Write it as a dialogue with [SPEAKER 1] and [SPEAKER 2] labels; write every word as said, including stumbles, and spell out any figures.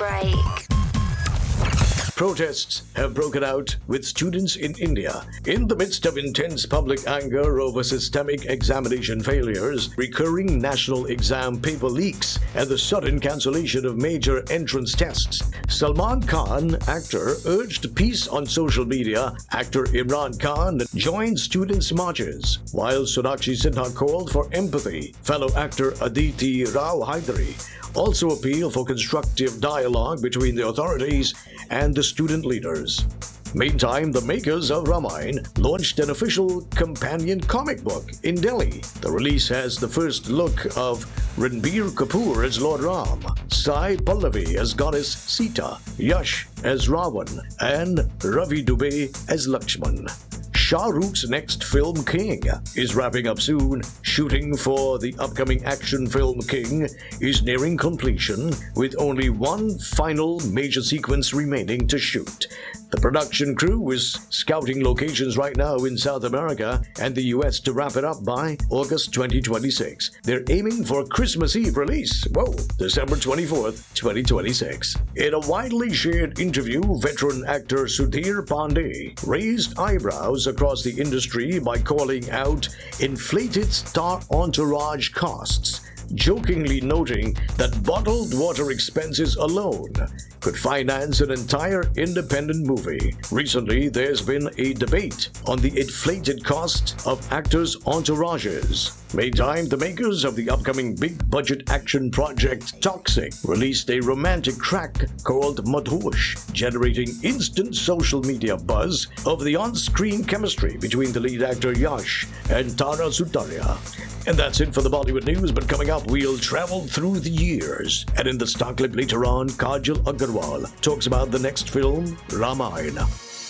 [SPEAKER 1] break.
[SPEAKER 2] Protests have broken out with students in India. In the midst of intense public anger over systemic examination failures, recurring national exam paper leaks, and the sudden cancellation of major entrance tests, Salman Khan, actor, urged peace on social media. Actor Imran Khan joined students' marches, while Sonakshi Sinha called for empathy. Fellow actor Aditi Rao Hydari also appealed for constructive dialogue between the authorities and the student leaders. Meantime, the makers of Ramayana launched an official companion comic book in Delhi. The release has the first look of Ranbir Kapoor as Lord Ram, Sai Pallavi as Goddess Sita, Yash as Ravan, and Ravi Dubey as Lakshman. Shah Rukh's next film, King, is wrapping up soon. Shooting for the upcoming action film King is nearing completion, with only one final major sequence remaining to shoot. The production crew is scouting locations right now in South America and the U S to wrap it up by August twenty twenty-six. They're aiming for a Christmas Eve release. Whoa, December twenty-fourth, twenty twenty-six. In a widely shared interview, veteran actor Sudhir Pandey raised eyebrows across the industry by calling out inflated star entourage costs, jokingly noting that bottled water expenses alone could finance an entire independent movie. Recently, there's been a debate on the inflated cost of actors' entourages. Meantime, the makers of the upcoming big-budget action project Toxic released a romantic track called Madhosh, generating instant social media buzz over the on-screen chemistry between the lead actor Yash and Tara Sutaria. And that's it for the Bollywood news, but coming up, we'll travel through the years. And in the stock clip later on, Kajal Agarwal talks about the next film, Ramayana.